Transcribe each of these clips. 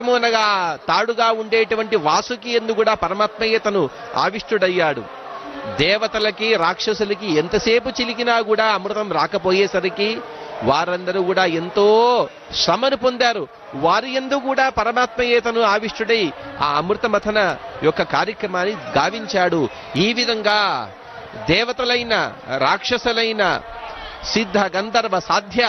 అనగా తాడుగా ఉండేటువంటి వాసుకి ఎందు కూడా పరమాత్మయే తను ఆవిష్టుడయ్యాడు. దేవతలకి రాక్షసులకి ఎంతసేపు చిలికినా కూడా అమృతం రాకపోయేసరికి వారందరూ కూడా ఎంతో శ్రమను పొందారు. వారి యందు కూడా పరమాత్మయే తను ఆవిష్టుడై ఆ అమృతమథన యొక్క కార్యక్రమాన్ని గావించాడు. ఈ విధంగా దేవతలైన రాక్షసులైన సిద్ధ గంధర్వ సాధ్య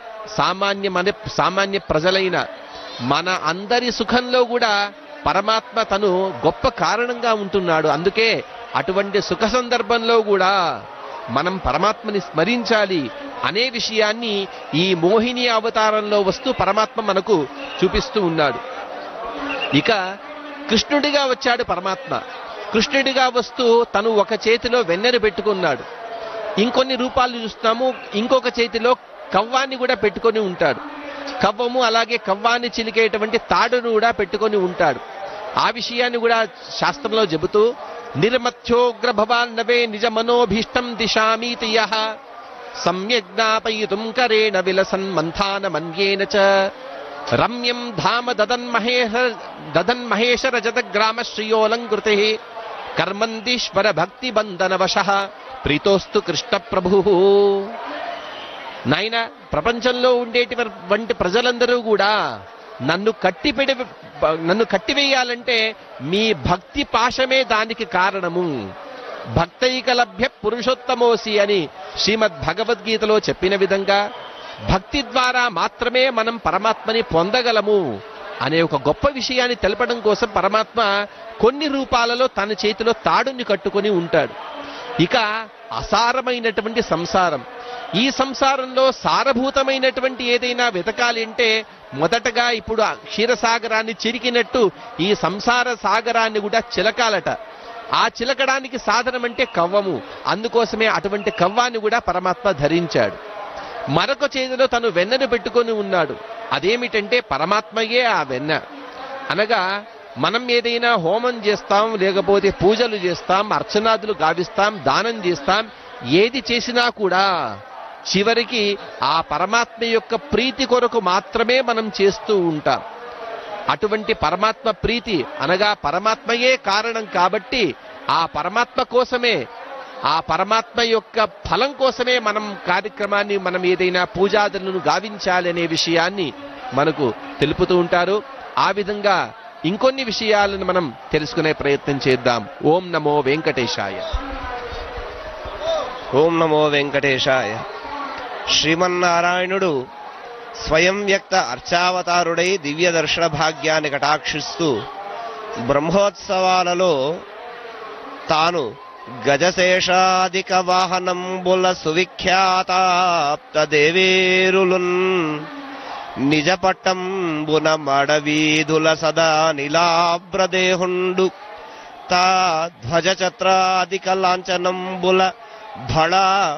సామాన్య ప్రజలైన మన అందరి సుఖంలో కూడా పరమాత్మ తను గొప్ప కారణంగా ఉంటున్నాడు. అందుకే అటువంటి సుఖ సందర్భంలో కూడా మనం పరమాత్మని స్మరించాలి అనే విషయాన్ని ఈ మోహిని అవతారంలో వస్తూ పరమాత్మ మనకు చూపిస్తూ ఉన్నాడు. ఇక కృష్ణుడిగా వచ్చాడు పరమాత్మ. కృష్ణుడిగా వస్తూ తను ఒక చేతిలో వెన్నెను పెట్టుకున్నాడు. ఇంకొన్ని రూపాలు చూస్తున్నాము, ఇంకొక చేతిలో కవ్వాన్ని కూడా పెట్టుకొని ఉంటాడు. కవ్వము అలాగే కవ్వాన్ని చిలికేటువంటి తాడును కూడా పెట్టుకొని ఉంటాడు. ఆ విషయాన్ని కూడా శాస్త్రంలో చెబుతూ నిర్మథ్యోగ్ర భవాన్నవే నిజ మనోభీష్టం దిశామీతి యః సమ్యజ్ఞాపయితుం కరేణ విలసన్ మంథాన మన్యేన చ రమ్యం ధామ దదన్ మహేశ రజత గ్రామ శ్రియోలంకృతే కర్మందీశ్వర భక్తి బంధనవశః ప్రీతోస్తు కృష్ణ ప్రభు. నాయన, ప్రపంచంలో ఉండేటువంటి ప్రజలందరూ కూడా నన్ను కట్టివేయాలంటే మీ భక్తి పాశమే దానికి కారణము. భక్తైకలభ్య పురుషోత్తమోసి అని శ్రీమద్ భగవద్గీతలో చెప్పిన విధంగా భక్తి ద్వారా మాత్రమే మనం పరమాత్మని పొందగలము అనే ఒక గొప్ప విషయాన్ని తెలపడం కోసం పరమాత్మ కొన్ని రూపాలలో తన చేతిలో తాడుని కట్టుకొని ఉంటాడు. ఇక అసారమైనటువంటి సంసారం, ఈ సంసారంలో సారభూతమైనటువంటి ఏదైనా వెతకాలి అంటే మొదటగా ఇప్పుడు క్షీరసాగరాన్ని చిరికినట్టు ఈ సంసార సాగరాన్ని కూడా చిలకాలట. ఆ చిలకడానికి సాధనం అంటే కవ్వము. అందుకోసమే అటువంటి కవ్వాన్ని కూడా పరమాత్మ ధరించాడు. మరొక చేతిలో తను వెన్నను పెట్టుకొని ఉన్నాడు. అదేమిటంటే పరమాత్మయే ఆ వెన్న. అనగా మనం ఏదైనా హోమం చేస్తాం, లేకపోతే పూజలు చేస్తాం, అర్చనాదులు గావిస్తాం, దానం చేస్తాం, ఏది చేసినా కూడా చివరికి ఆ పరమాత్మ యొక్క ప్రీతి కొరకు మాత్రమే మనం చేస్తూ ఉంటాం. అటువంటి పరమాత్మ ప్రీతి అనగా పరమాత్మయే కారణం కాబట్టి ఆ పరమాత్మ కోసమే, ఆ పరమాత్మ యొక్క ఫలం కోసమే మనం కార్యక్రమాన్ని, మనం ఏదైనా పూజాదులను గావించాలి అనే విషయాన్ని మనకు తెలుపుతూ ఉంటారు. ఆ విధంగా ఇంకొన్ని విషయాలను మనం తెలుసుకునే ప్రయత్నం చేద్దాం. ఓం నమో వెంకటేశాయ. ఓం నమో వెంకటేశాయ. శ్రీమన్నారాయణుడు స్వయం వ్యక్త అర్చావతారుడై దివ్య దర్శన భాగ్యాన్ని కటాక్షిస్తూ బ్రహ్మోత్సవాలలో తాను గజశేషాదిక వాహనంబుల సువిఖ్యాతాప్త దేవేరులున్ నిజపట్టంబున మడవీధుల సదా నిలాబ్రదేహుండు తా ధ్వజ ఛత్రాదిక లాంఛనంబుల భళ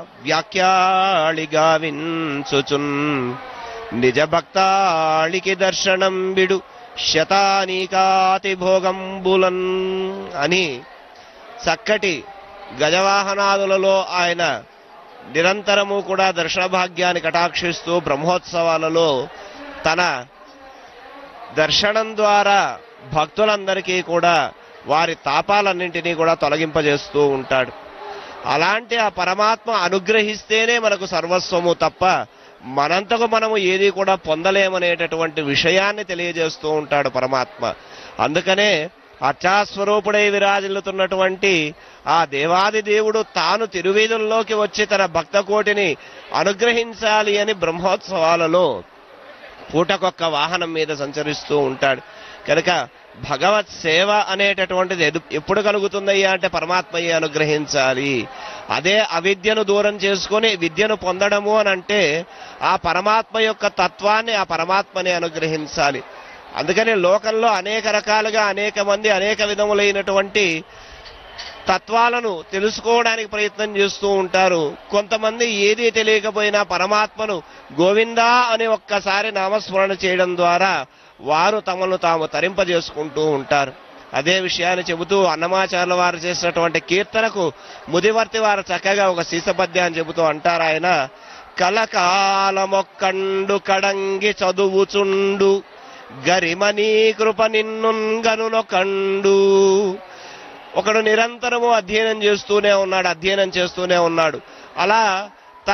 వ్యాఖ్యాళిగావించుచున్ నిజ భక్తాళికి దర్శనం బిడు శతానీకాతి భోగంబులన్ అని చక్కటి గజవాహనాదులలో ఆయన నిరంతరము కూడా దర్శన భాగ్యాన్ని కటాక్షిస్తూ బ్రహ్మోత్సవాలలో తన దర్శనం ద్వారా భక్తులందరికీ కూడా వారి తాపాలన్నింటినీ కూడా తొలగింపజేస్తూ ఉంటాడు. అలాంటి ఆ పరమాత్మ అనుగ్రహిస్తేనే మనకు సర్వస్వము తప్ప మనంతకు మనము ఏది కూడా పొందలేమనేటటువంటి విషయాన్ని తెలియజేస్తూ ఉంటాడు పరమాత్మ. అందుకనే అర్చాస్వరూపుడై విరాజిల్లుతున్నటువంటి ఆ దేవాది దేవుడు తాను తిరువీధుల్లోకి వచ్చి తన భక్త కోటిని అనుగ్రహించాలి అని బ్రహ్మోత్సవాలలో పూటకొక్క వాహనం మీద సంచరిస్తూ ఉంటాడు. కనుక భగవత్ సేవ అనేటటువంటిది ఎప్పుడు కలుగుతుందయ్యా అంటే పరమాత్మయ్య అనుగ్రహించాలి. అదే అవిద్యను దూరం చేసుకొని విద్యను పొందడము అని అంటే ఆ పరమాత్మ యొక్క తత్వాన్ని, ఆ పరమాత్మని అనుగ్రహించాలి. అందుకని లోకంలో అనేక రకాలుగా అనేక మంది అనేక విధములైనటువంటి తత్వాలను తెలుసుకోవడానికి ప్రయత్నం చేస్తూ ఉంటారు. కొంతమంది ఏదీ తెలియకపోయినా పరమాత్మను గోవిందా అని ఒక్కసారి నామస్మరణ చేయడం ద్వారా వారు తమను తాము తరింపజేసుకుంటూ ఉంటారు. అదే విషయాన్ని చెబుతూ అన్నమాచార్యుల వారు చేసినటువంటి కీర్తనకు ముదివర్తి వారు చక్కగా ఒక శీసపద్యాన్ని చెబుతూ అంటారు ఆయన, కలకాలమొక్కండు కడంగి చదువుచుండు గరిమనీ కృప నిన్నుంగనుల కండు. ఒకడు నిరంతరము అధ్యయనం చేస్తూనే ఉన్నాడు. అలా